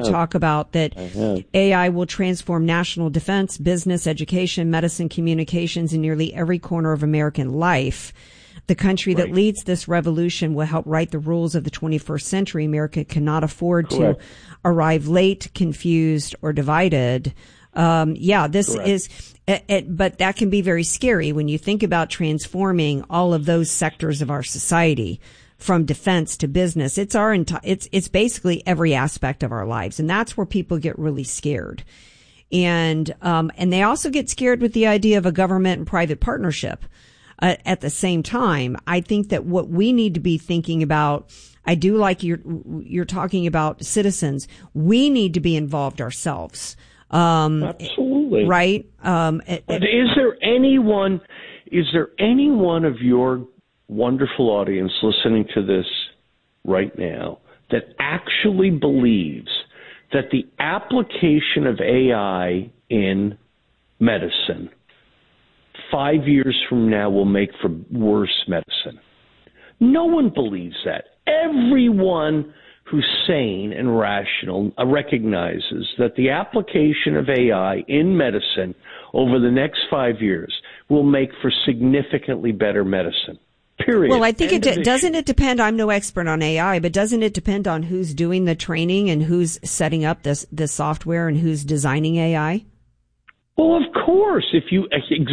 talk about that AI will transform national defense, business, education, medicine, communications, in nearly every corner of American life. The country that leads this revolution will help write the rules of the 21st century. America cannot afford to arrive late, confused, or divided. This is, but that can be very scary when you think about transforming all of those sectors of our society, from defense to business. It's basically every aspect of our lives. And that's where people get really scared. And they also get scared with the idea of a government and private partnership. At the same time, I think that what we need to be thinking about, I do like you're talking about citizens. We need to be involved ourselves. Absolutely. Right. But is there anyone of your wonderful audience listening to this right now that actually believes that the application of AI in medicine 5 years from now will make for worse medicine? No one believes that. Everyone who's sane and rational recognizes that the application of AI in medicine over the next 5 years will make for significantly better medicine. Period. Well, I think doesn't it depend, I'm no expert on AI, but doesn't it depend on who's doing the training and who's setting up this software and who's designing AI? Well, of course, if you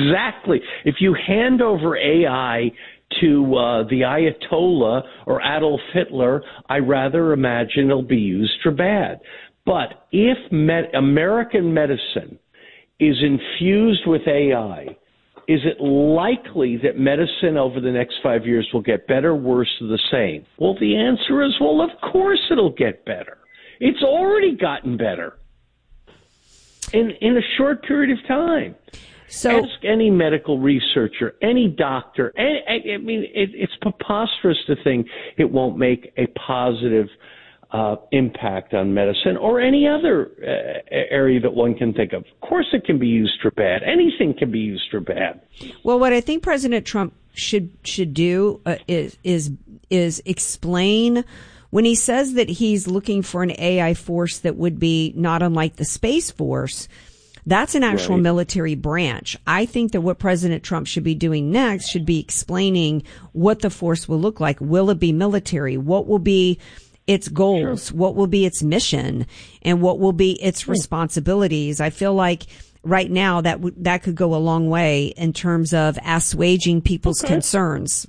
hand over AI to the Ayatollah or Adolf Hitler, I rather imagine it'll be used for bad. But if American medicine is infused with AI, is it likely that medicine over the next 5 years will get better, worse, or the same? Well, the answer is, well, of course it'll get better. It's already gotten better in a short period of time. So, ask any medical researcher, any doctor. I mean, it's preposterous to think it won't make a positive impact on medicine or any other area that one can think of. Of course it can be used for bad. Anything can be used for bad. Well, what I think President Trump should do is explain when he says that he's looking for an AI force that would be not unlike the Space Force. That's an actual military branch. I think that what President Trump should be doing next should be explaining what the force will look like. Will it be military? What will be its goals? Sure. What will be its mission? And what will be its responsibilities? I feel like right now that could go a long way in terms of assuaging people's concerns.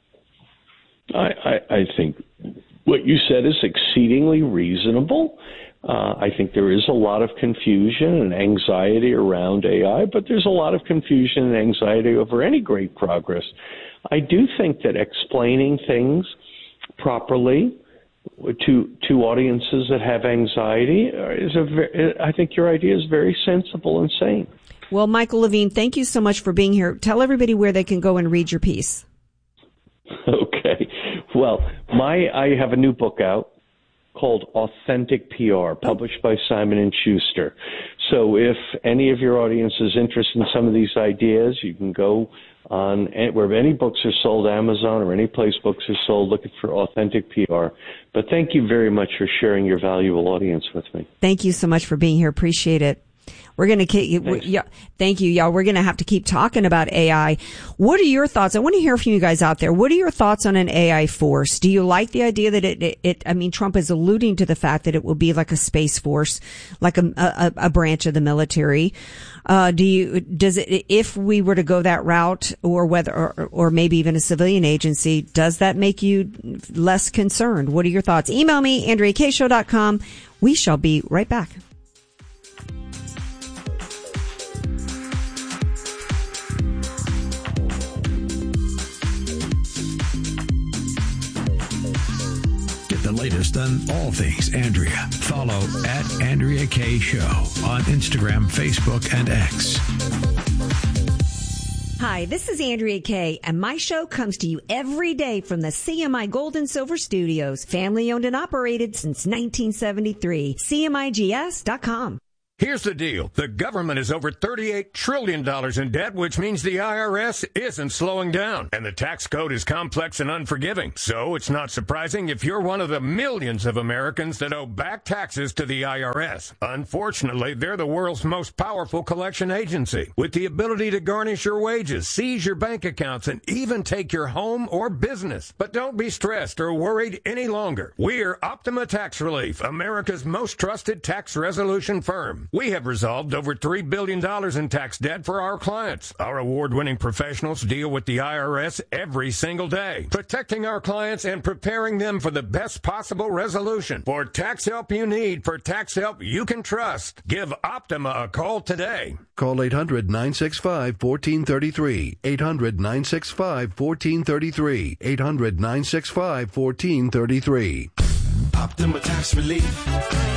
I think what you said is exceedingly reasonable. I think there is a lot of confusion and anxiety around AI, but there's a lot of confusion and anxiety over any great progress. I do think that explaining things properly to audiences that have anxiety I think your idea is very sensible and sane. Well, Michael Levine, thank you so much for being here. Tell everybody where they can go and read your piece. Okay. Well, I have a new book out called Authentic PR, published by Simon & Schuster. So if any of your audience is interested in some of these ideas, you can go on wherever any books are sold, Amazon or any place books are sold, looking for Authentic PR. But thank you very much for sharing your valuable audience with me. Thank you so much for being here. Appreciate it. We're going to thank you, y'all. We're going to have to keep talking about AI. What are your thoughts? I want to hear from you guys out there. What are your thoughts on an AI force? Do you like the idea that Trump is alluding to the fact that it will be like a space force, like a branch of the military? If we were to go that route, or maybe even a civilian agency, does that make you less concerned? What are your thoughts? Email me, AndreaKShow.com. We shall be right back. The latest on all things Andrea. Follow at Andrea K. Show on Instagram, Facebook, and X. Hi, this is Andrea Kay, and my show comes to you every day from the CMI Gold and Silver Studios, family owned and operated since 1973. CMIGS.com. Here's the deal. The government is over $38 trillion in debt, which means the IRS isn't slowing down. And the tax code is complex and unforgiving. So it's not surprising if you're one of the millions of Americans that owe back taxes to the IRS. Unfortunately, they're the world's most powerful collection agency, with the ability to garnish your wages, seize your bank accounts, and even take your home or business. But don't be stressed or worried any longer. We're Optima Tax Relief, America's most trusted tax resolution firm. We have resolved over $3 billion in tax debt for our clients. Our award-winning professionals deal with the IRS every single day, protecting our clients and preparing them for the best possible resolution. For tax help you need, for tax help you can trust, give Optima a call today. Call 800-965-1433. 800-965-1433. 800-965-1433. Optima Tax Relief.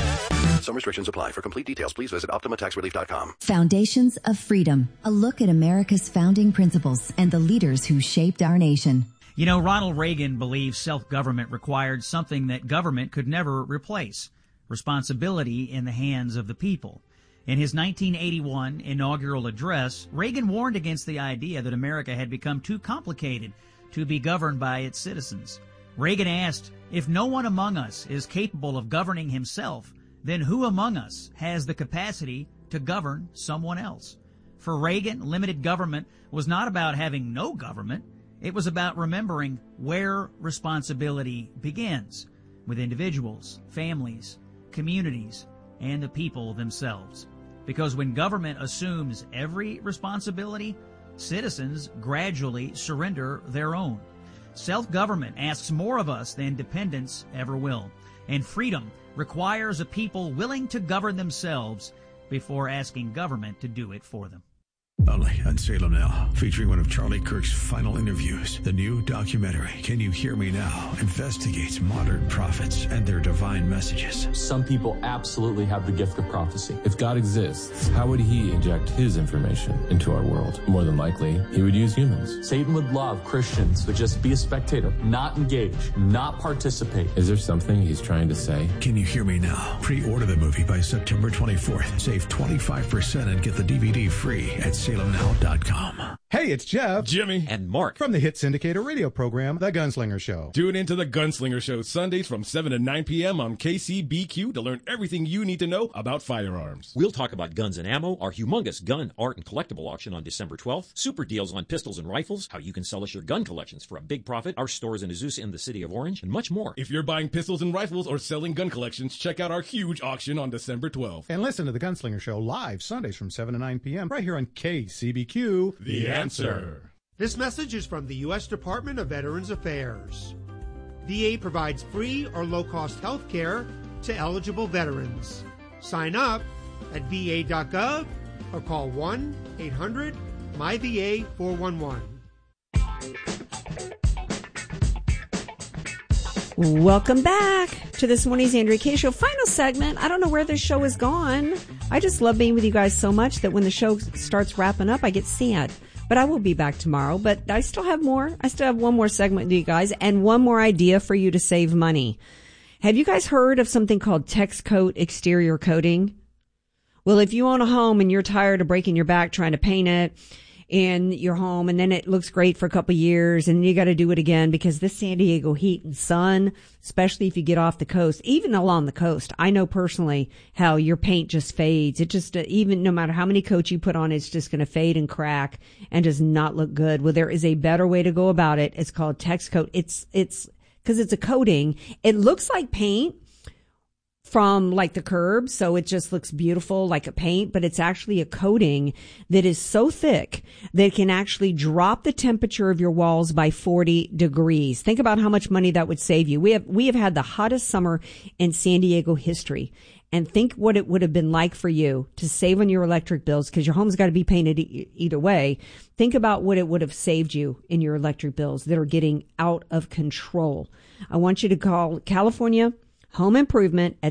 Some restrictions apply. For complete details, please visit OptimaTaxRelief.com. Foundations of Freedom. A look at America's founding principles and the leaders who shaped our nation. You know, Ronald Reagan believed self-government required something that government could never replace: responsibility in the hands of the people. In his 1981 inaugural address, Reagan warned against the idea that America had become too complicated to be governed by its citizens. Reagan asked, if no one among us is capable of governing himself, then who among us has the capacity to govern someone else? For Reagan, limited government was not about having no government. It was about remembering where responsibility begins, with individuals, families, communities, and the people themselves. Because when government assumes every responsibility, citizens gradually surrender their own. Self-government asks more of us than dependence ever will. And freedom requires a people willing to govern themselves before asking government to do it for them. Only on Salem Now, featuring one of Charlie Kirk's final interviews. The new documentary, Can You Hear Me Now?, investigates modern prophets and their divine messages. Some people absolutely have the gift of prophecy. If God exists, how would he inject his information into our world? More than likely, he would use humans. Satan would love Christians to just be a spectator, not engage, not participate. Is there something he's trying to say? Can You Hear Me Now? Pre-order the movie by September 24th. Save 25% and get the DVD free at SalemNow.com. Hey, it's Jeff, Jimmy, and Mark from the hit syndicator radio program, The Gunslinger Show. Tune into The Gunslinger Show Sundays from 7 to 9 p.m. on KCBQ to learn everything you need to know about firearms. We'll talk about guns and ammo, our humongous gun, art, and collectible auction on December 12th, super deals on pistols and rifles, how you can sell us your gun collections for a big profit, our stores in Azusa in the city of Orange, and much more. If you're buying pistols and rifles or selling gun collections, check out our huge auction on December 12th. And listen to The Gunslinger Show live Sundays from 7 to 9 p.m. right here on KCBQ. The answer. This message is from the U.S. Department of Veterans Affairs. VA provides free or low-cost health care to eligible veterans. Sign up at va.gov or call 1-800-MyVA411. Welcome back to this morning's Andrea Kaye Show. Final segment. I don't know where this show is gone. I just love being with you guys so much that when the show starts wrapping up, I get sad. But I will be back tomorrow. But I still have more. I still have one more segment with you guys and one more idea for you to save money. Have you guys heard of something called TexCoat exterior coating? Well, if you own a home and you're tired of breaking your back trying to paint it in your home, and then it looks great for a couple of years, and you got to do it again because this San Diego heat and sun, especially if you get off the coast, even along the coast, I know personally how your paint just fades. It just, even no matter how many coats you put on, it's just going to fade and crack and does not look good. Well, there is a better way to go about it. It's called TexCoat. It's because it's a coating. It looks like paint from like the curb, so it just looks beautiful like a paint, but it's actually a coating that is so thick that it can actually drop the temperature of your walls by 40 degrees. Think about how much money that would save you. We have had the hottest summer in San Diego history. And think what it would have been like for you to save on your electric bills, because your home's got to be painted either way. Think about what it would have saved you in your electric bills that are getting out of control. I want you to call California Home Improvement at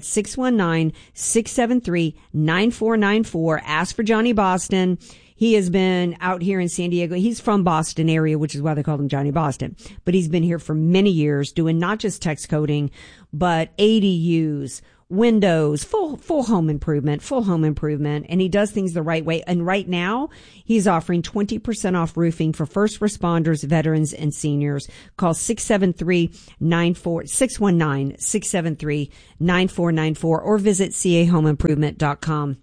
619-673-9494. Ask for Johnny Boston. He has been out here in San Diego. He's from Boston area, which is why they call him Johnny Boston. But he's been here for many years doing not just text coating, but ADUs, windows, full home improvement, and he does things the right way. And right now, he's offering 20% off roofing for first responders, veterans, and seniors. Call 619-673-9494 or visit cahomeimprovement.com.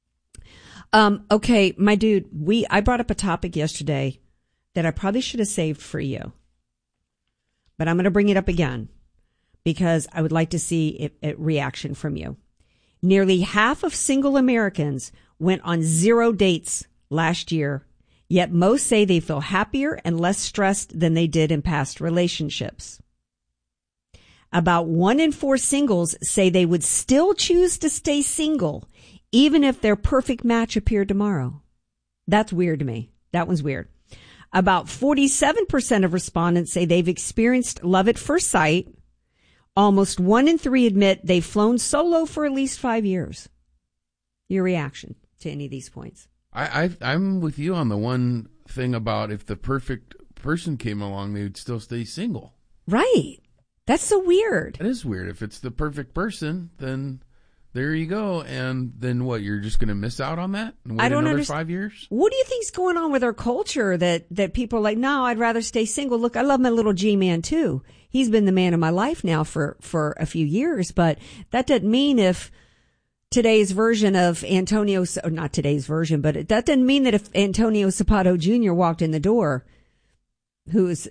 Okay, my dude, I brought up a topic yesterday that I probably should have saved for you, but I'm going to bring it up again, because I would like to see a reaction from you. Nearly half of single Americans went on 0 dates last year, yet most say they feel happier and less stressed than they did in past relationships. About 1 in 4 singles say they would still choose to stay single, even if their perfect match appeared tomorrow. That's weird to me. That one's weird. About 47% of respondents say they've experienced love at first sight. Almost 1 in 3 admit they've flown solo for at least 5 years. Your reaction to any of these points? I'm with you on the one thing about if the perfect person came along, they would still stay single. Right. That's so weird. It is weird. If it's the perfect person, then there you go. And then what? You're just going to miss out on that and wait another 5 years? What do you think's going on with our culture that people are like, no, I'd rather stay single. Look, I love my little G-man too. He's been the man of my life now for a few years, but that doesn't mean if today's version of Antonio, or not today's version, but that doesn't mean that if Antonio Sapato Jr. walked in the door, who's,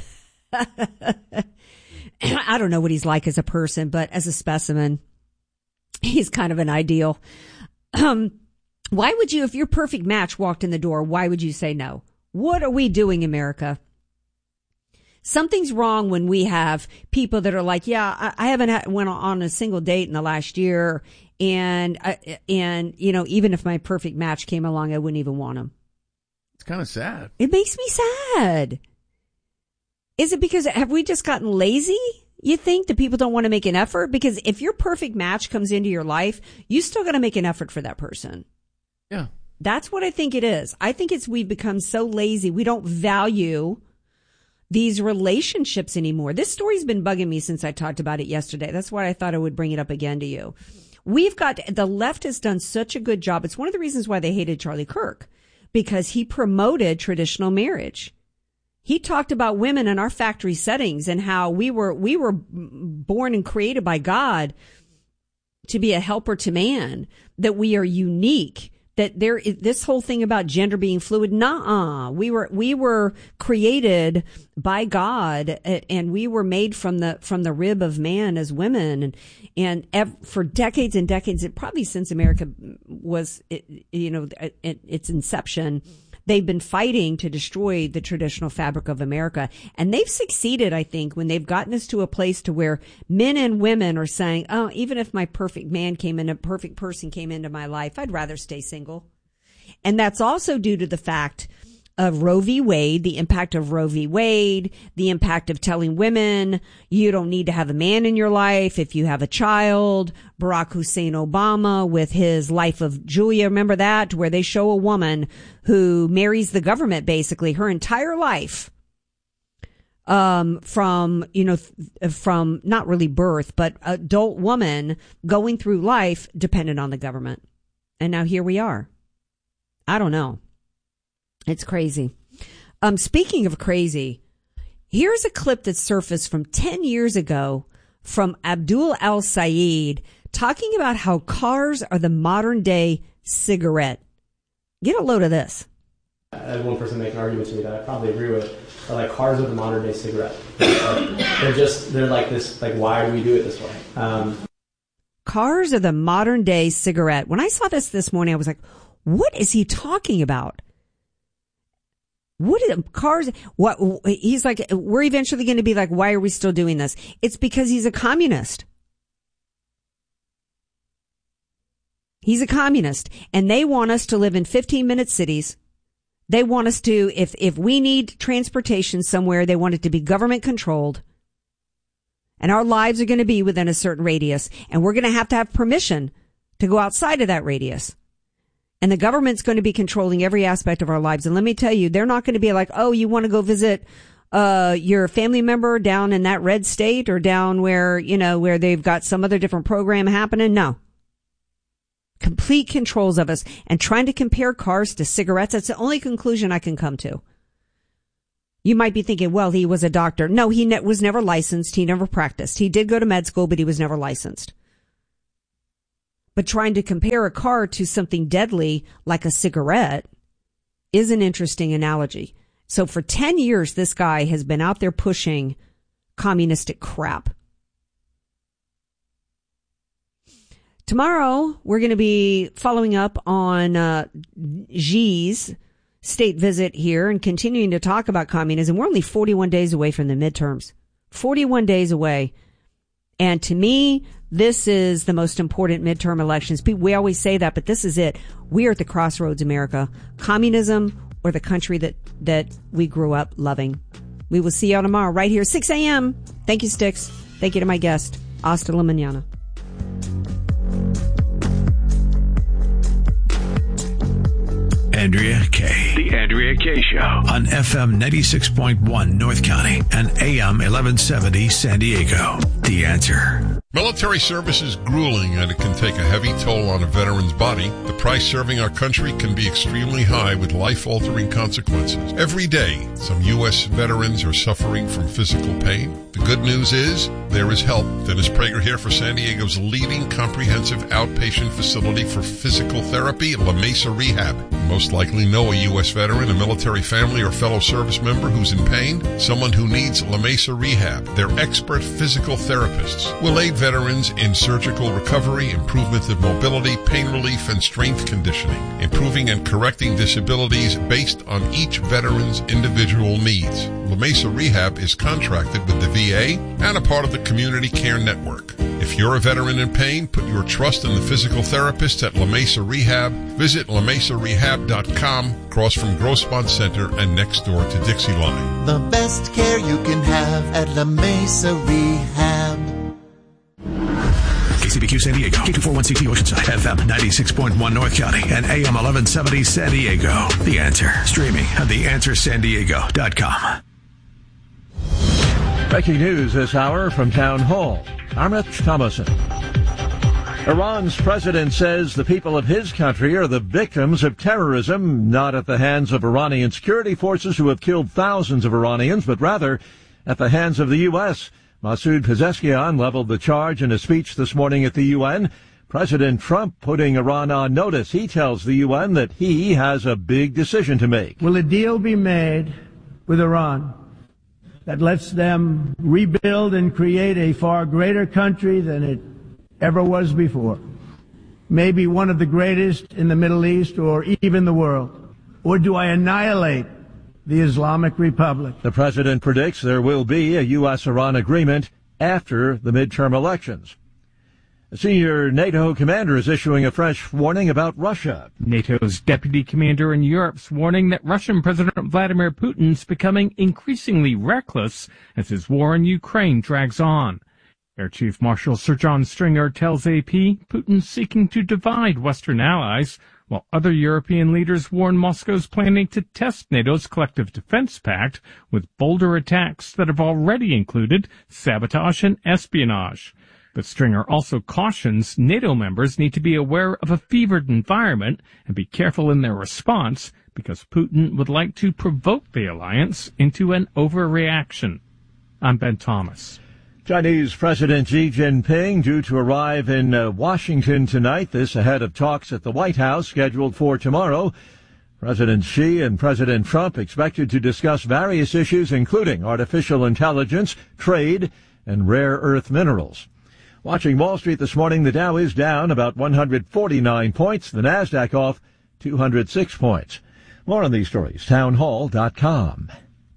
I don't know what he's like as a person, but as a specimen, he's kind of an ideal. Why would you, if your perfect match walked in the door, why would you say no? What are we doing, America? Something's wrong when we have people that are like, yeah, I haven't went on a single date in the last year. And you know, even if my perfect match came along, I wouldn't even want him. It's kind of sad. It makes me sad. Is it because have we just gotten lazy? You think that people don't want to make an effort? Because if your perfect match comes into your life, you still got to make an effort for that person. Yeah. That's what I think it is. I think we've become so lazy. We don't value these relationships anymore. This story's been bugging me since I talked about it yesterday. That's why I thought I would bring it up again to you. The left has done such a good job. It's one of the reasons why they hated Charlie Kirk, because he promoted traditional marriage. He talked about women in our factory settings and how we were born and created by God to be a helper to man, that we are unique, that this whole thing about gender being fluid. We were created by God, and we were made from the rib of man as women. And for decades and decades, probably since America was, its inception, they've been fighting to destroy the traditional fabric of America. And they've succeeded, I think, when they've gotten us to a place to where men and women are saying, oh, even if my perfect man a perfect person came into my life, I'd rather stay single. And that's also due to the fact of Roe v. Wade, the impact of Roe v. Wade, the impact of telling women you don't need to have a man in your life if you have a child. Barack Hussein Obama with his Life of Julia, remember that, where they show a woman who marries the government basically her entire life, from not really birth, but adult woman going through life dependent on the government. And now here we are. I don't know. It's crazy. Speaking of crazy, here's a clip that surfaced from 10 years ago from Abdul Al-Sayed talking about how cars are the modern day cigarette. Get a load of this. I had one person make an argument to me that I probably agree with. Like, cars are the modern day cigarette. They're like this, like, why do we do it this way? Cars are the modern day cigarette. When I saw this morning, I was like, what is he talking about? He's like, we're eventually going to be like, why are we still doing this? It's because he's a communist. He's a communist, and they want us to live in 15-minute cities. They want us to, if we need transportation somewhere, they want it to be government controlled. And our lives are going to be within a certain radius, and we're going to have permission to go outside of that radius. And the government's going to be controlling every aspect of our lives. And let me tell you, they're not going to be like, oh, you want to go visit your family member down in that red state or down where, where they've got some other different program happening? No. Complete controls of us, and trying to compare cars to cigarettes. That's the only conclusion I can come to. You might be thinking, well, he was a doctor. No, he was never licensed. He never practiced. He did go to med school, but he was never licensed. But trying to compare a car to something deadly like a cigarette is an interesting analogy. So for 10 years, this guy has been out there pushing communistic crap. Tomorrow, we're going to be following up on Xi's state visit here and continuing to talk about communism. We're only 41 days away from the midterms. 41 days away. And to me, this is the most important midterm elections. We always say that, but this is it. We are at the crossroads, America. Communism or the country that we grew up loving. We will see y'all tomorrow right here, 6 a.m. Thank you, Sticks. Thank you to my guest. Hasta la mañana. Andrea Kaye. The Andrea Kaye Show on FM 96.1 North County and AM 1170 San Diego. The Answer. Military service is grueling and it can take a heavy toll on a veteran's body. The price serving our country can be extremely high with life-altering consequences. Every day, some U.S. veterans are suffering from physical pain. The good news is there is help. Dennis Prager here for San Diego's leading comprehensive outpatient facility for physical therapy, La Mesa Rehab. You most likely know a U.S. veteran, a military family, or fellow service member who's in pain. Someone who needs La Mesa Rehab. They're expert physical therapists. Will aid veterans in surgical recovery, improvement of mobility, pain relief, and strength conditioning, improving and correcting disabilities based on each veteran's individual needs. La Mesa Rehab is contracted with the VA and a part of the Community Care Network. If you're a veteran in pain, put your trust in the physical therapists at La Mesa Rehab. Visit LaMesaRehab.com, across from Grossmont Center and next door to Dixie Line. The best care you can have at La Mesa Rehab. KCBQ San Diego, K241CT Oceanside, FM 96.1 North County, and AM 1170 San Diego. The Answer. Streaming at TheAnswerSanDiego.com. Breaking news this hour from Town Hall. I'm Rich Thomason. Iran's president says the people of his country are the victims of terrorism, not at the hands of Iranian security forces who have killed thousands of Iranians, but rather at the hands of the U.S. Masoud Pezeshkian leveled the charge in a speech this morning at the UN. President Trump putting Iran on notice. He tells the UN that he has a big decision to make. Will a deal be made with Iran that lets them rebuild and create a far greater country than it ever was before? Maybe one of the greatest in the Middle East or even the world. Or do I annihilate the Islamic Republic? The president predicts there will be a U.S.-Iran agreement after the midterm elections. A senior NATO commander is issuing a fresh warning about Russia. NATO's deputy commander in Europe's warning that Russian President Vladimir Putin's becoming increasingly reckless as his war in Ukraine drags on. Air Chief Marshal Sir John Stringer tells AP Putin's seeking to divide Western allies, while other European leaders warn Moscow's planning to test NATO's collective defense pact with bolder attacks that have already included sabotage and espionage. But Stringer also cautions NATO members need to be aware of a fevered environment and be careful in their response because Putin would like to provoke the alliance into an overreaction. I'm Ben Thomas. Chinese President Xi Jinping due to arrive in Washington tonight, this ahead of talks at the White House scheduled for tomorrow. President Xi and President Trump expected to discuss various issues including artificial intelligence, trade, and rare earth minerals. Watching Wall Street this morning, the Dow is down about 149 points, the Nasdaq off 206 points. More on these stories, townhall.com.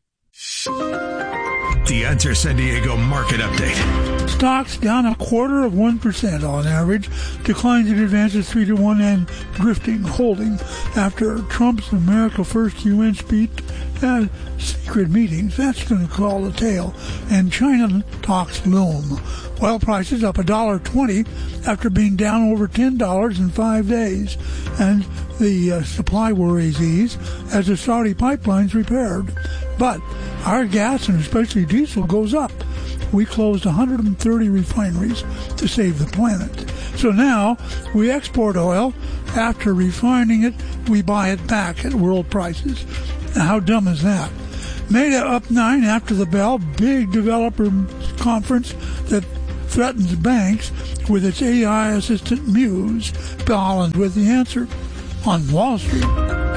The Answer San Diego Market Update. Stocks down 0.25% on average. Declines in advances 3-1 and drifting, holding after Trump's America First UN speech secret meetings. That's going to call the tale. And China talks loom. Oil prices up $1.20 after being down over $10 in 5 days. And the supply worries ease as the Saudi pipelines repaired. But our gas, and especially diesel, goes up. We closed 130 refineries to save the planet. So now we export oil. After refining it, we buy it back at world prices. Now, how dumb is that? Meta up 9 after the bell. Big developer conference that threatens banks with its AI assistant Muse. Bill Holland with the answer on Wall Street.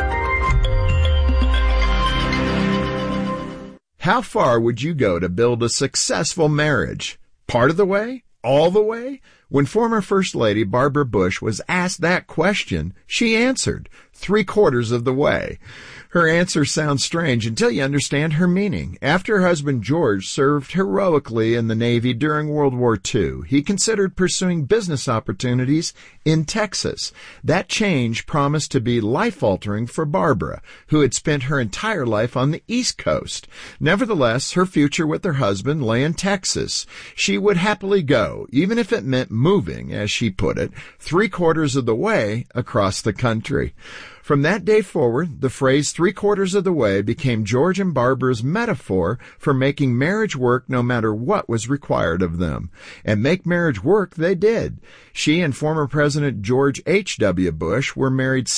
How far would you go to build a successful marriage? Part of the way? All the way? When former First Lady Barbara Bush was asked that question, she answered 3/4 of the way. Her answer sounds strange until you understand her meaning. After her husband George served heroically in the Navy during World War II, he considered pursuing business opportunities in Texas. That change promised to be life-altering for Barbara, who had spent her entire life on the East Coast. Nevertheless, her future with her husband lay in Texas. She would happily go, even if it meant moving, as she put it, 3/4 of the way across the country. From that day forward, the phrase 3/4 of the way became George and Barbara's metaphor for making marriage work no matter what was required of them. And make marriage work they did. She and former President George H.W. Bush were married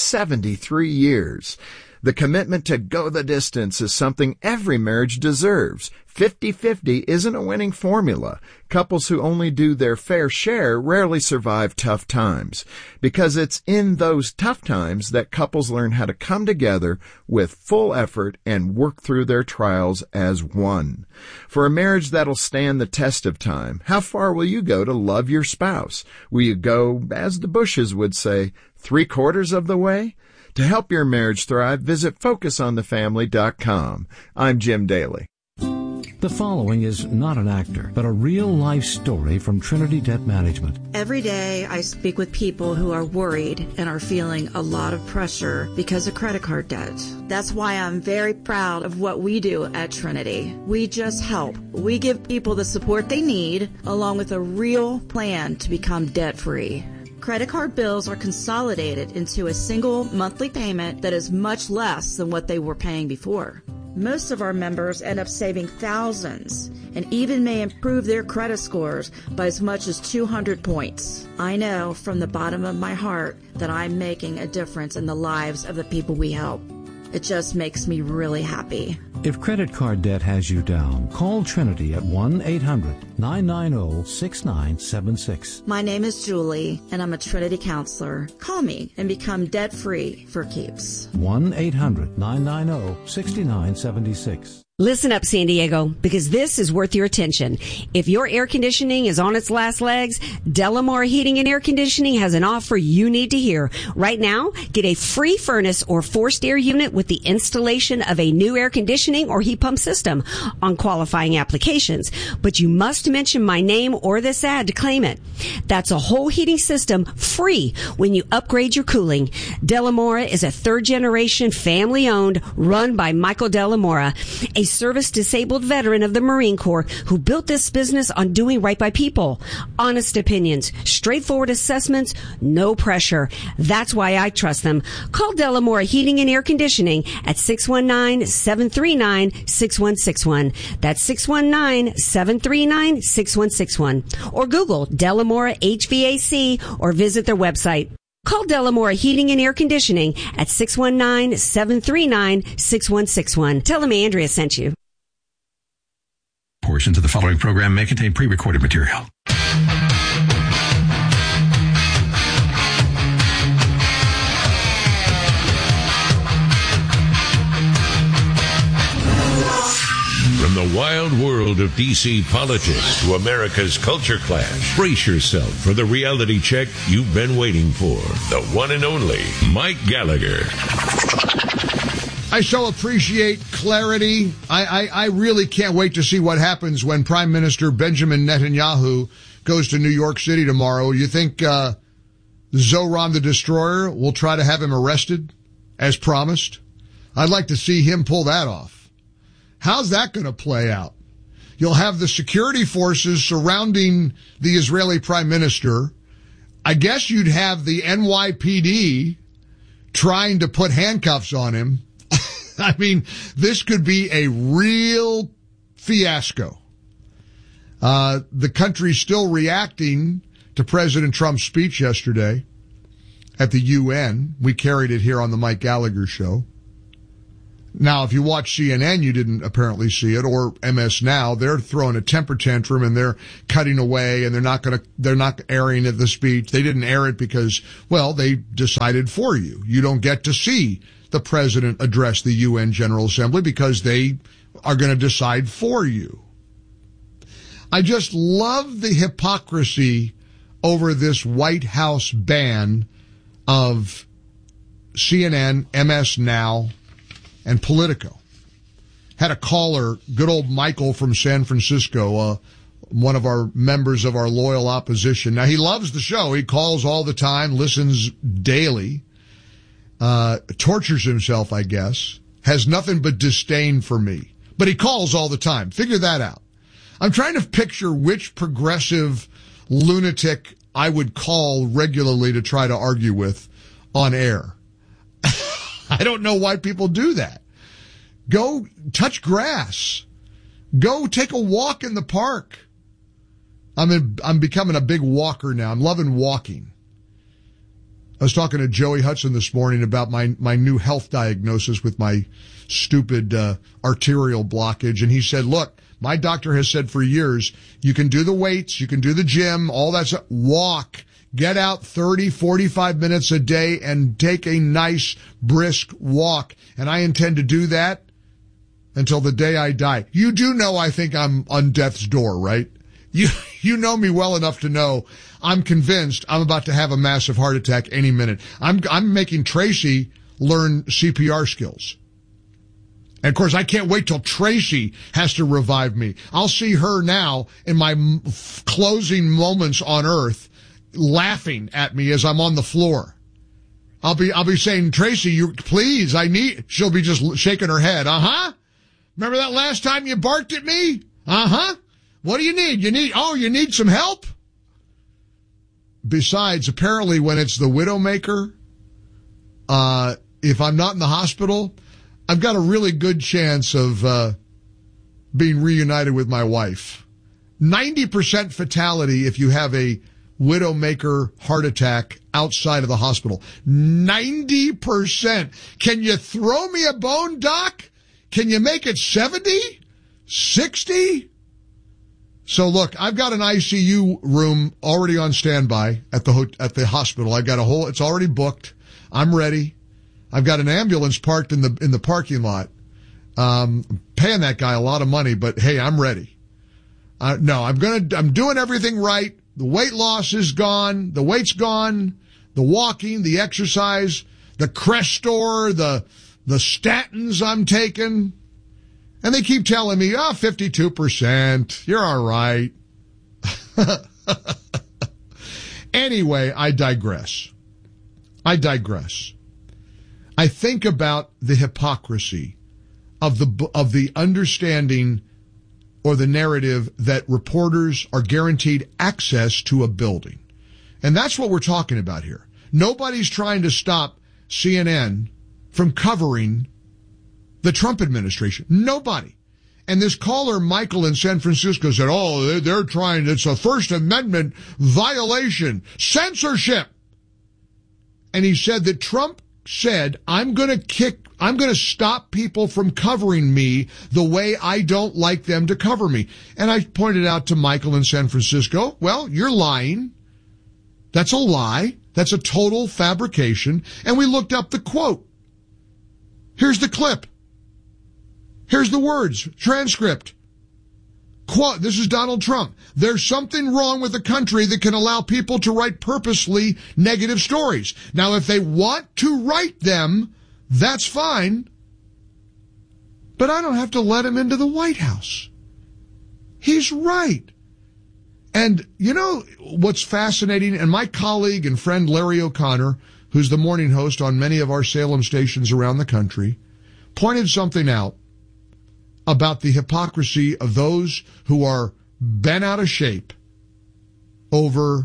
73 years. The commitment to go the distance is something every marriage deserves. 50-50 isn't a winning formula. Couples who only do their fair share rarely survive tough times, because it's in those tough times that couples learn how to come together with full effort and work through their trials as one. For a marriage that'll stand the test of time, how far will you go to love your spouse? Will you go, as the Bushes would say, 3/4 of the way? To help your marriage thrive, visit FocusOnTheFamily.com. I'm Jim Daly. The following is not an actor, but a real-life story from Trinity Debt Management. Every day I speak with people who are worried and are feeling a lot of pressure because of credit card debt. That's why I'm very proud of what we do at Trinity. We just help. We give people the support they need, along with a real plan to become debt-free. Credit card bills are consolidated into a single monthly payment that is much less than what they were paying before. Most of our members end up saving thousands and even may improve their credit scores by as much as 200 points. I know from the bottom of my heart that I'm making a difference in the lives of the people we help. It just makes me really happy. If credit card debt has you down, call Trinity at 1-800-990-6976. My name is Julie, and I'm a Trinity counselor. Call me and become debt-free for keeps. 1-800-990-6976. Listen up, San Diego, because this is worth your attention. If your air conditioning is on its last legs, Delamore Heating and Air Conditioning has an offer you need to hear. Right now, get a free furnace or forced air unit with the installation of a new air conditioning or heat pump system on qualifying applications. But you must mention my name or this ad to claim it. That's a whole heating system free when you upgrade your cooling. Delamore is a third-generation, family-owned, run by Michael Delamore, a service-disabled veteran of the Marine Corps who built this business on doing right by people. Honest opinions, straightforward assessments, no pressure. That's why I trust them. Call Delamore Heating and Air Conditioning at 619-739-6161. That's 619-739-6161. Or Google Delamore HVAC or visit their website. Call Delamore Heating and Air Conditioning at 619-739-6161. Tell them Andrea sent you. Portions of the following program may contain pre-recorded material. From the wild world of D.C. politics to America's culture clash, brace yourself for the reality check you've been waiting for. The one and only Mike Gallagher. I so appreciate clarity. I really can't wait to see what happens when Prime Minister Benjamin Netanyahu goes to New York City tomorrow. You think Zoran the Destroyer will try to have him arrested as promised? I'd like to see him pull that off. How's that going to play out? You'll have the security forces surrounding the Israeli prime minister. I guess you'd have the NYPD trying to put handcuffs on him. I mean, this could be a real fiasco. The country's still reacting to President Trump's speech yesterday at the UN. We carried it here on the Mike Gallagher Show. Now, if you watch CNN, you didn't apparently see it, or MS Now. They're throwing a temper tantrum and they're cutting away and they're not airing the speech. They didn't air it because, well, they decided for you. You don't get to see the president address the UN General Assembly because they are going to decide for you. I just love the hypocrisy over this White House ban of CNN, MS Now, and Politico. Had a caller, good old Michael from San Francisco, one of our members of our loyal opposition. Now, he loves the show. He calls all the time, listens daily, tortures himself, I guess, has nothing but disdain for me. But he calls all the time. Figure that out. I'm trying to picture which progressive lunatic I would call regularly to try to argue with on air. I don't know why people do that. Go touch grass. Go take a walk in the park. I'm becoming a big walker now. I'm loving walking. I was talking to Joey Hudson this morning about my new health diagnosis with my stupid arterial blockage, and he said, look, my doctor has said for years, you can do the weights, you can do the gym, all that stuff. Walk. Get out 30, 45 minutes a day and take a nice, brisk walk. And I intend to do that until the day I die. You do know I think I'm on death's door, right? You know me well enough to know I'm convinced I'm about to have a massive heart attack any minute. I'm making Tracy learn CPR skills. And of course, I can't wait till Tracy has to revive me. I'll see her now in my closing moments on Earth laughing at me as I'm on the floor. I'll be saying, Tracy, please, she'll be just shaking her head. Uh-huh. Remember that last time you barked at me? Uh-huh. What do you need? You need some help? Besides, apparently when it's the Widowmaker, if I'm not in the hospital, I've got a really good chance of being reunited with my wife. 90% fatality if you have a Widowmaker heart attack outside of the hospital. 90%. Can you throw me a bone, Doc? Can you make it 70? 60? So look, I've got an ICU room already on standby at the hospital. I've got it's already booked. I'm ready. I've got an ambulance parked in the parking lot. Paying that guy a lot of money, but hey, I'm ready. I'm doing everything right. The weight loss is gone. The weight's gone. The walking, the exercise, the Crestor, the statins I'm taking. And they keep telling me, 52%. You're all right. Anyway, I digress. I think about the hypocrisy of the understanding or the narrative that reporters are guaranteed access to a building. And that's what we're talking about here. Nobody's trying to stop CNN from covering the Trump administration. Nobody. And this caller, Michael in San Francisco, said, they're trying, it's a First Amendment violation, censorship. And he said that Trump said, I'm going to stop people from covering me the way I don't like them to cover me. And I pointed out to Michael in San Francisco, well, you're lying. That's a lie. That's a total fabrication. And we looked up the quote. Here's the clip. Here's the words, transcript. Quote, this is Donald Trump. There's something wrong with the country that can allow people to write purposely negative stories. Now, if they want to write them, that's fine. But I don't have to let him into the White House. He's right. And you know what's fascinating? And my colleague and friend Larry O'Connor, who's the morning host on many of our Salem stations around the country, pointed something out about the hypocrisy of those who are bent out of shape over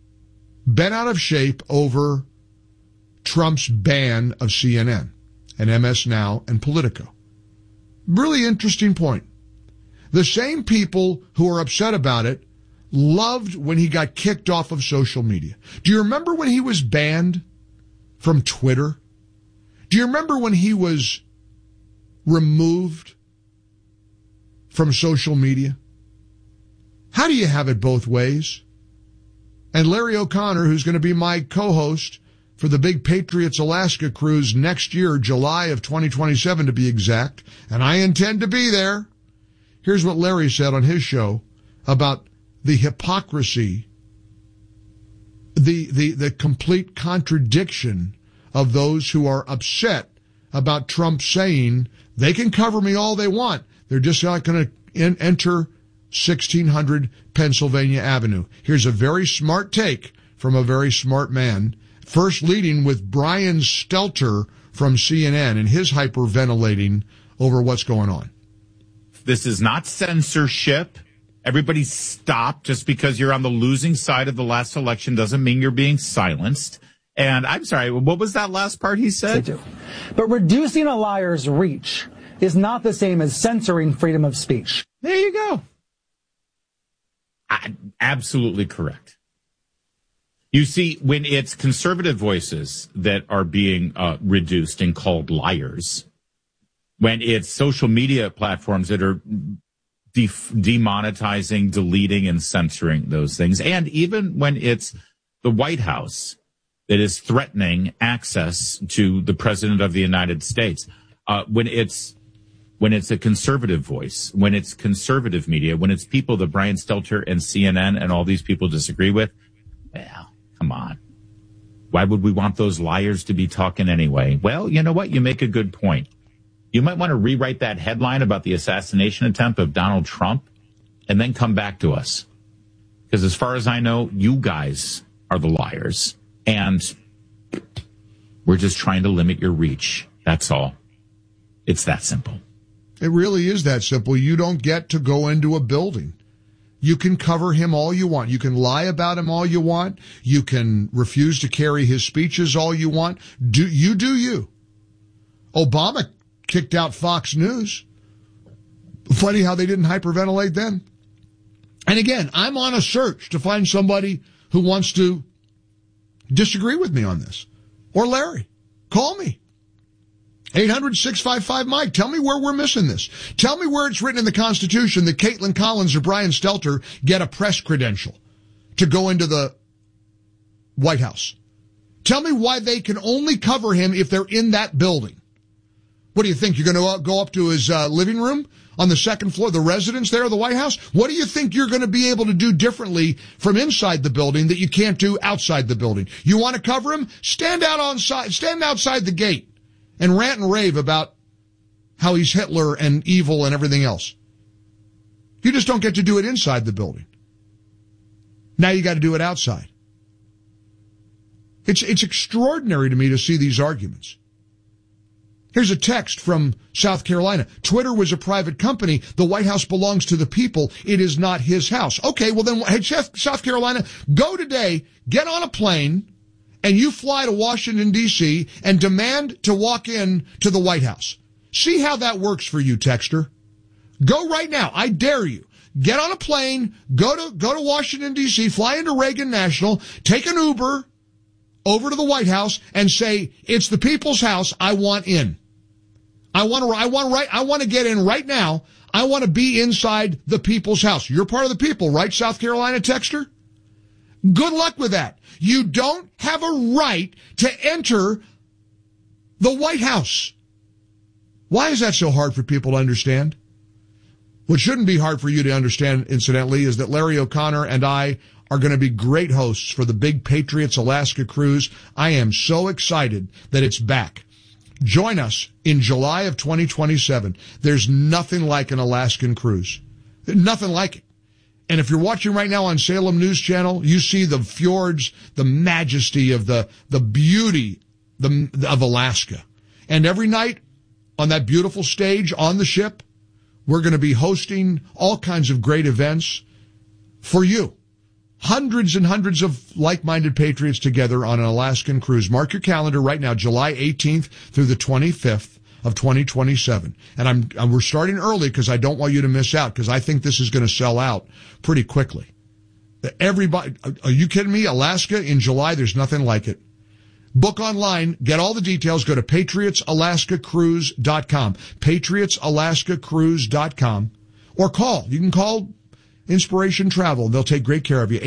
Trump's ban of CNN and MS Now and Politico. Really interesting point. The same people who are upset about it loved when he got kicked off of social media. Do you remember when he was banned from Twitter? Do you remember when he was removed from social media? How do you have it both ways? And Larry O'Connor, who's going to be my co-host for the big Patriots Alaska cruise next year, July of 2027 to be exact, and I intend to be there. Here's what Larry said on his show about the hypocrisy, the complete contradiction of those who are upset about Trump saying they can cover me all they want. They're just not going to enter 1600 Pennsylvania Avenue. Here's a very smart take from a very smart man, first leading with Brian Stelter from CNN and his hyperventilating over what's going on. This is not censorship. Everybody stop. Just because you're on the losing side of the last election doesn't mean you're being silenced. And I'm sorry, what was that last part he said? But reducing a liar's reach is not the same as censoring freedom of speech. There you go. Absolutely correct. You see, when it's conservative voices that are being reduced and called liars, when it's social media platforms that are demonetizing, deleting, and censoring those things, and even when it's the White House that is threatening access to the President of the United States, when it's a conservative voice, when it's conservative media, when it's people that Brian Stelter and CNN and all these people disagree with, well, come on. Why would we want those liars to be talking anyway? Well, you know what? You make a good point. You might want to rewrite that headline about the assassination attempt of Donald Trump and then come back to us. Because as far as I know, you guys are the liars. And we're just trying to limit your reach. That's all. It's that simple. It really is that simple. You don't get to go into a building. You can cover him all you want. You can lie about him all you want. You can refuse to carry his speeches all you want. Do you. Obama kicked out Fox News. Funny how they didn't hyperventilate then. And again, I'm on a search to find somebody who wants to disagree with me on this. Or Larry. Call me. 800-655-MIKE. Tell me where we're missing this. Tell me where it's written in the Constitution that Caitlin Collins or Brian Stelter get a press credential to go into the White House. Tell me why they can only cover him if they're in that building. What do you think? You're going to go up to his living room on the second floor, the residence there of the White House? What do you think you're going to be able to do differently from inside the building that you can't do outside the building? You want to cover him? Stand outside the gate and rant and rave about how he's Hitler and evil and everything else. You just don't get to do it inside the building. Now you got to do it outside. It's extraordinary to me to see these arguments. Here's a text from South Carolina. Twitter was a private company. The White House belongs to the people. It is not his house. Okay, well then, hey, South Carolina, go today, get on a plane, and you fly to Washington, D.C., and demand to walk in to the White House. See how that works for you, Texter. Go right now. I dare you. Get on a plane, go to Washington, D.C., fly into Reagan National, take an Uber over to the White House, and say, it's the people's house. I want in. I want to get in right now. I want to be inside the people's house. You're part of the people, right, South Carolina Texter? Good luck with that. You don't have a right to enter the White House. Why is that so hard for people to understand? What shouldn't be hard for you to understand, incidentally, is that Larry O'Connor and I are going to be great hosts for the big Patriots Alaska cruise. I am so excited that it's back. Join us in July of 2027. There's nothing like an Alaskan cruise. Nothing like it. And if you're watching right now on Salem News Channel, you see the fjords, the majesty of the beauty of Alaska. And every night on that beautiful stage on the ship, We're going to be hosting all kinds of great events for you. Hundreds and hundreds of like-minded patriots together on an Alaskan cruise. Mark your calendar right now, July 18th through the 25th of 2027. And we're starting early because I don't want you to miss out, because I think this is going to sell out pretty quickly. Everybody, are you kidding me? Alaska in July, there's nothing like it. Book online, get all the details, go to patriotsalaskacruise.com, patriotsalaskacruise.com, or call. You can call Inspiration Travel. They'll take great care of you.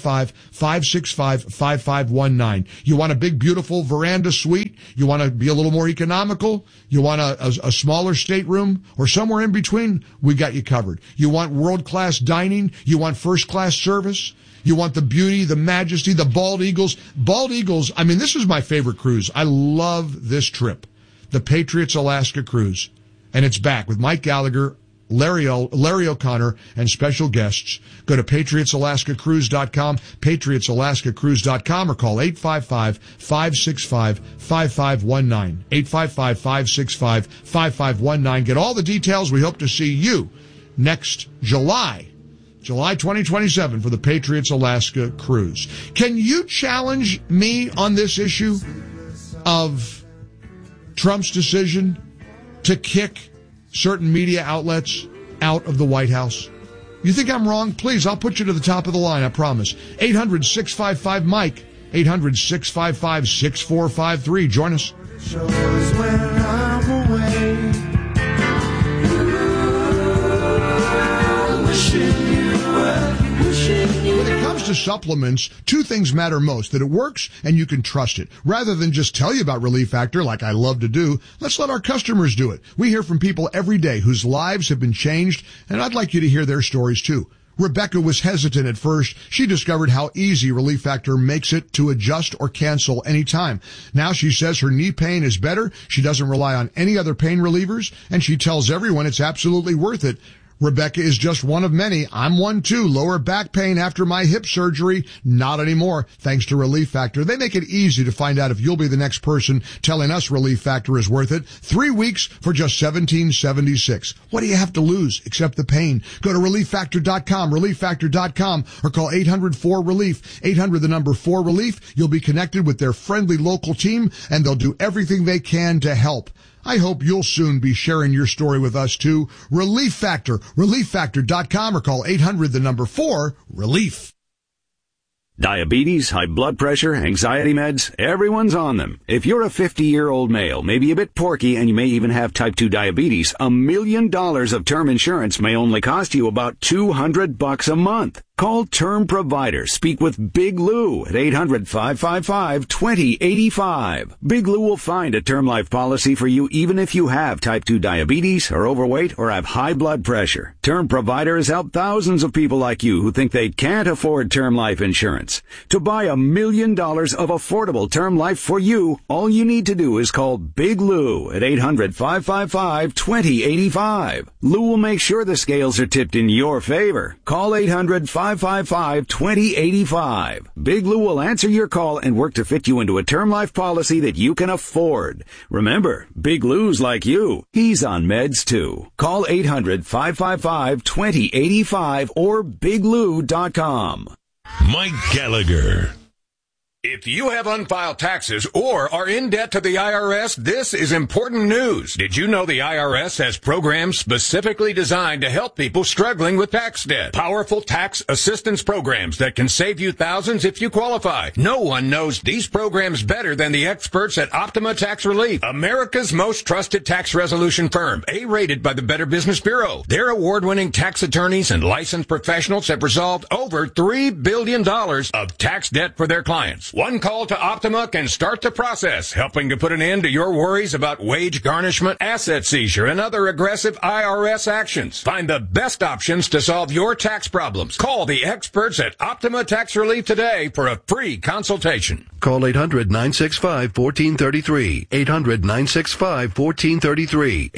855-565-5519. You want a big, beautiful veranda suite? You want to be a little more economical? You want a smaller stateroom or somewhere in between? We got you covered. You want world-class dining? You want first-class service? You want the beauty, the majesty, the bald eagles? Bald eagles, I mean, this is my favorite cruise. I love this trip. The Patriots Alaska Cruise. And it's back with Mike Gallagher, Larry O'Connor, and special guests. Go to patriotsalaskacruise.com, patriotsalaskacruise.com, or call 855-565-5519. 855-565-5519. Get all the details. We hope to see you next July 2027 for the Patriots Alaska Cruise. Can you challenge me on this issue of Trump's decision to kick certain media outlets out of the White House? You think I'm wrong? Please, I'll put you to the top of the line, I promise. 800-655-MIKE, 800-655-6453. Join us. When it comes to supplements, two things matter most: that it works and you can trust it. Rather than just tell you about Relief Factor like I love to do, let's let our customers do it. We hear from people every day whose lives have been changed, and I'd like you to hear their stories too. Rebecca was hesitant at first. She discovered how easy Relief Factor makes it to adjust or cancel anytime. Now she says her knee pain is better. She doesn't rely on any other pain relievers, and she tells everyone it's absolutely worth it. Rebecca is just one of many. I'm one too. Lower back pain after my hip surgery? Not anymore, thanks to Relief Factor. They make it easy to find out if you'll be the next person telling us Relief Factor is worth it. 3 weeks for just $17.76. What do you have to lose except the pain? Go to ReliefFactor.com, ReliefFactor.com, or call 800-4RELIEF, 800-4RELIEF. You'll be connected with their friendly local team, and they'll do everything they can to help. I hope you'll soon be sharing your story with us too. Relief Factor, ReliefFactor.com, or call 800-4-RELIEF. Diabetes, high blood pressure, anxiety meds, everyone's on them. If you're a 50-year-old male, maybe a bit porky, and you may even have type 2 diabetes, $1 million of term insurance may only cost you about $200 a month. Call Term Provider. Speak with Big Lou at 800-555-2085. Big Lou will find a term life policy for you even if you have type 2 diabetes, are overweight, or have high blood pressure. Term Provider has helped thousands of people like you who think they can't afford term life insurance. To buy $1 million of affordable term life for you, all you need to do is call Big Lou at 800-555-2085. Lou will make sure the scales are tipped in your favor. Call 800-555-2085. Big Lou will answer your call and work to fit you into a term life policy that you can afford. Remember, Big Lou's like you. He's on meds too. Call 800-555-2085 or biglou.com. Mike Gallagher. If you have unfiled taxes or are in debt to the IRS, this is important news. Did you know the IRS has programs specifically designed to help people struggling with tax debt? Powerful tax assistance programs that can save you thousands if you qualify. No one knows these programs better than the experts at Optima Tax Relief, America's most trusted tax resolution firm, A-rated by the Better Business Bureau. Their award-winning tax attorneys and licensed professionals have resolved over $3 billion of tax debt for their clients. One call to Optima can start the process, helping to put an end to your worries about wage garnishment, asset seizure, and other aggressive IRS actions. Find the best options to solve your tax problems. Call the experts at Optima Tax Relief today for a free consultation. Call 800-965-1433. 800-965-1433.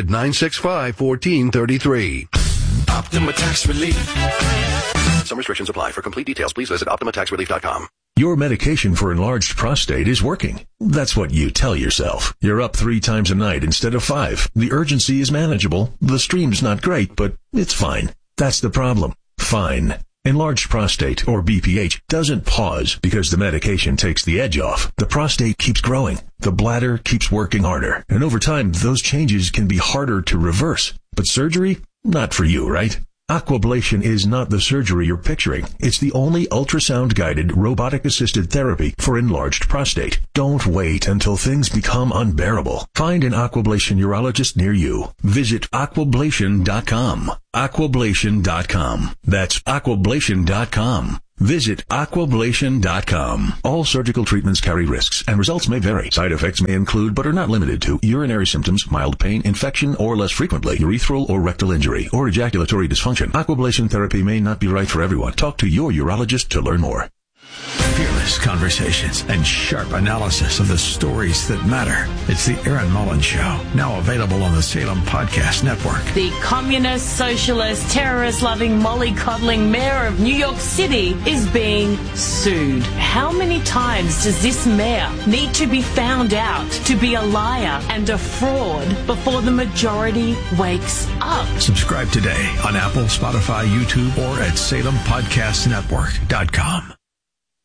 800-965-1433. Optima Tax Relief. Some restrictions apply. For complete details, please visit OptimaTaxRelief.com. Your medication for enlarged prostate is working. That's what you tell yourself. You're up 3 times a night instead of 5. The urgency is manageable. The stream's not great, but it's fine. That's the problem. Fine. Enlarged prostate, or BPH, doesn't pause because the medication takes the edge off. The prostate keeps growing. The bladder keeps working harder. And over time, those changes can be harder to reverse. But surgery? Not for you, right? Aquablation is not the surgery you're picturing. It's the only ultrasound-guided, robotic-assisted therapy for enlarged prostate. Don't wait until things become unbearable. Find an Aquablation urologist near you. Visit aquablation.com. Aquablation.com. That's aquablation.com. Visit aquablation.com. All surgical treatments carry risks, and results may vary. Side effects may include, but are not limited to, urinary symptoms, mild pain, infection, or less frequently, urethral or rectal injury, or ejaculatory dysfunction. Aquablation therapy may not be right for everyone. Talk to your urologist to learn more. Fearless conversations and sharp analysis of the stories that matter. It's the Erin Mullins Show, now available on the Salem Podcast Network. The communist, socialist, terrorist-loving, mollycoddling mayor of New York City is being sued. How many times does this mayor need to be found out to be a liar and a fraud before the majority wakes up? Subscribe today on Apple, Spotify, YouTube, or at SalemPodcastNetwork.com.